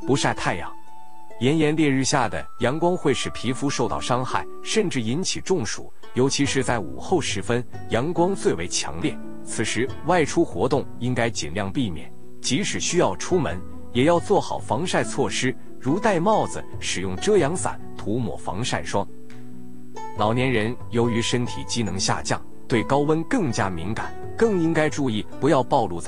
不晒太阳。炎炎烈日下的阳光会使皮肤受到伤害，甚至引起中暑，尤其是在午后时分，阳光最为强烈。此时外出活动应该尽量避免，即使需要出门，也要做好防晒措施，如戴帽子、使用遮阳伞、涂抹防晒霜。老年人由于身体机能下降，对高温更加敏感，更应该注意不要暴露在